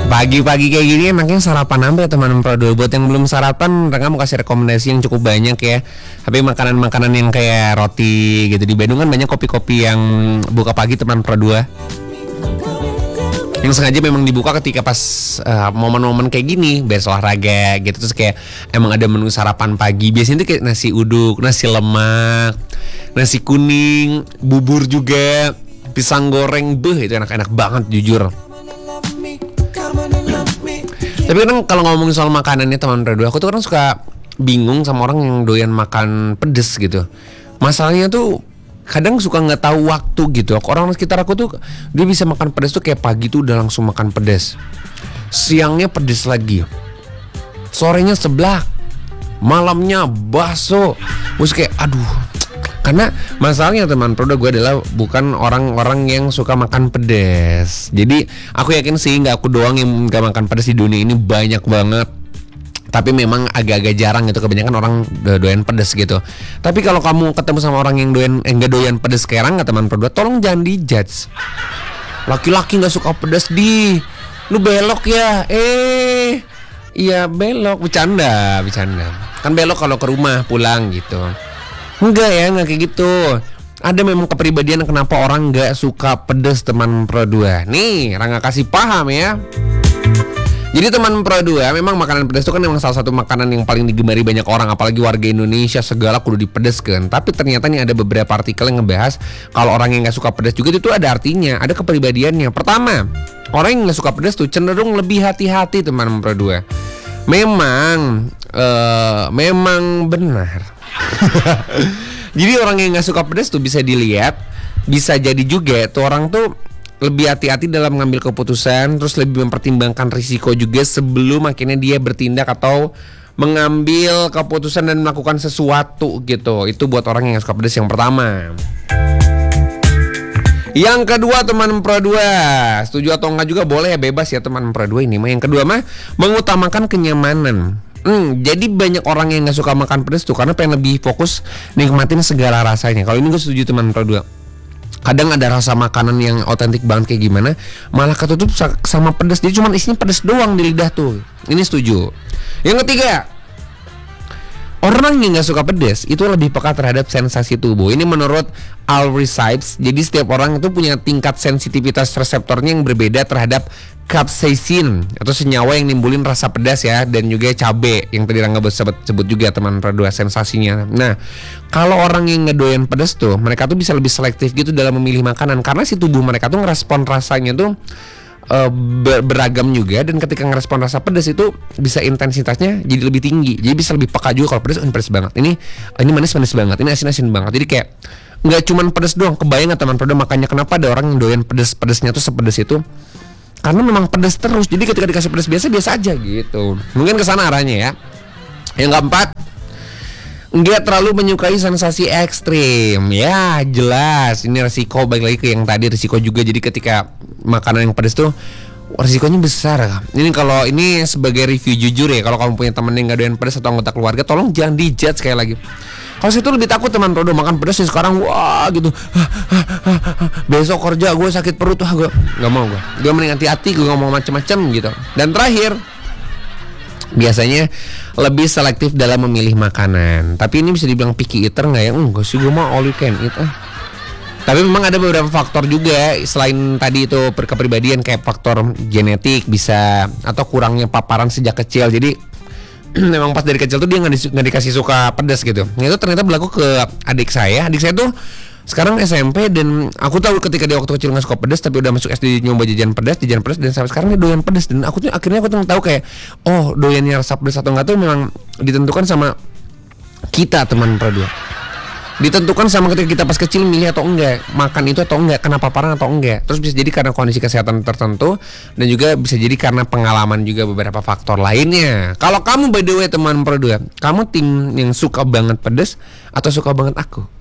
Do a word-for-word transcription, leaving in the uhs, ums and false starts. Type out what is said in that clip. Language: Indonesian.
Pagi-pagi kayak gini enaknya sarapan apa ya teman Pro dua? Buat yang belum sarapan, Rangga mau kasih rekomendasi yang cukup banyak ya. Tapi makanan-makanan yang kayak roti gitu. Di Bandung kan banyak kopi-kopi yang buka pagi teman Pro dua, yang sengaja memang dibuka ketika pas uh, momen-momen kayak gini, beres olahraga gitu. Terus kayak emang ada menu sarapan pagi. Biasanya tuh kayak nasi uduk, nasi lemak, nasi kuning, bubur juga, pisang goreng. Beh, itu enak-enak banget jujur. Tapi kadang kalau ngomongin soal makanannya teman Redo, aku tuh kadang suka bingung sama orang yang doyan makan pedes gitu. Masalahnya tuh kadang suka nggak tahu waktu gitu. Orang sekitar aku tuh dia bisa makan pedes tuh kayak pagi tuh udah langsung makan pedes, siangnya pedes lagi, sorenya seblak, malamnya bakso. Terus kayak aduh. Karena masalahnya teman Prodo, gue adalah bukan orang-orang yang suka makan pedas. Jadi aku yakin sih nggak aku doang yang nggak makan pedas di dunia ini, banyak banget. Tapi memang agak-agak jarang gitu, kebanyakan orang doyan pedas gitu. Tapi kalau kamu ketemu sama orang yang doyan enggak doyan pedas sekarang nggak teman Prodo, tolong jangan dijudge. Laki-laki nggak suka pedas di, lu belok ya? Eh, iya belok, bercanda, bercanda. Kan belok kalau ke rumah pulang gitu. Enggak ya, enggak kayak gitu. Ada memang kepribadian kenapa orang enggak suka pedas teman Pro dua. Nih, Rangga kasih paham ya. Jadi teman Pro dua, memang makanan pedas itu kan memang salah satu makanan yang paling digemari banyak orang, apalagi warga Indonesia, segala kudu dipedeskan. Tapi ternyata nih ada beberapa artikel yang ngebahas kalau orang yang enggak suka pedas juga itu ada artinya, ada kepribadiannya. Pertama, orang yang enggak suka pedas tuh cenderung lebih hati-hati teman Pro dua. Memang uh, memang benar. Jadi orang yang nggak suka pedas tuh bisa dilihat, bisa jadi juga tuh orang tuh lebih hati-hati dalam mengambil keputusan, terus lebih mempertimbangkan risiko juga sebelum akhirnya dia bertindak atau mengambil keputusan dan melakukan sesuatu gitu. Itu buat orang yang nggak suka pedas yang pertama. Yang kedua teman Pro dua, setuju atau enggak juga boleh ya, bebas ya teman Pro dua ini mah. Yang kedua mah mengutamakan kenyamanan. Hmm, jadi banyak orang yang nggak suka makan pedas tuh karena pengen lebih fokus nikmatin segala rasanya. Kalau ini gue setuju teman Pro dua. Kadang ada rasa makanan yang otentik banget kayak gimana, malah ketutup sama pedas. Jadi cuma isinya pedas doang di lidah tuh. Ini setuju. Yang ketiga, orang yang nggak suka pedas itu lebih peka terhadap sensasi tubuh. Ini menurut Al Recipe. Jadi setiap orang itu punya tingkat sensitivitas reseptornya yang berbeda terhadap capsaicin atau senyawa yang nimbulin rasa pedas ya, dan juga cabe yang tadi Rangga sebut, sebut juga teman Pro dua sensasinya. Nah, kalau orang yang ngedoyan pedas tuh, mereka tuh bisa lebih selektif gitu dalam memilih makanan karena si tubuh mereka tuh ngerespon rasanya tuh uh, ber- beragam juga, dan ketika ngerespon rasa pedas itu bisa intensitasnya jadi lebih tinggi. Jadi bisa lebih peka juga kalau pedas, oh, pedas banget. Ini ini manis-manis banget, ini asin-asin banget. Jadi kayak nggak cuman pedas doang. Kebayang nggak teman Pro dua, makanya kenapa ada orang yang doyan pedas-pedasnya tuh sepedas itu? Karena memang pedas terus. Jadi ketika dikasih pedas biasa-biasa aja gitu. Mungkin kesana arahnya ya. Yang keempat, nggak terlalu menyukai sensasi ekstrim. Ya jelas, ini resiko. Balik lagi ke yang tadi, resiko juga. Jadi ketika makanan yang pedas tuh resikonya besar. Ini kalau ini sebagai review jujur ya, kalau kamu punya temen yang nggak doyan pedas atau anggota keluarga, tolong jangan dijudge sekali lagi. Kalau situ lebih takut teman Rodo makan pedas sih sekarang, wah gitu. Besok kerja gue sakit perut, wah gue nggak mau, gue gue mending hati-hati, gue nggak mau macem-macem gitu. Dan terakhir, biasanya lebih selektif dalam memilih makanan. Tapi ini bisa dibilang picky eater nggak ya? Enggak sih, gue mau all you can eat ah. Tapi memang ada beberapa faktor juga selain tadi itu kepribadian, kayak faktor genetik bisa, atau kurangnya paparan sejak kecil. Jadi memang pas dari kecil tuh dia nggak di, nggak dikasih suka pedas gitu. Nah, itu ternyata berlaku ke adik saya. Adik saya tuh sekarang S M P, dan aku tahu ketika dia waktu kecil nggak suka pedas, tapi udah masuk S D nyoba jajan pedas, jajan pedas, dan sampai sekarang dia doyan pedas. Dan aku tuh akhirnya aku tuh tahu kayak, oh, doyannya rasa pedas atau enggak tuh memang ditentukan sama kita teman Pro dua. Ditentukan sama ketika kita pas kecil milih atau enggak, makan itu atau enggak, kena paparan atau enggak. Terus bisa jadi karena kondisi kesehatan tertentu, dan juga bisa jadi karena pengalaman juga beberapa faktor lainnya. Kalau kamu by the way teman Pro dua, kamu tim yang suka banget pedas atau suka banget aku?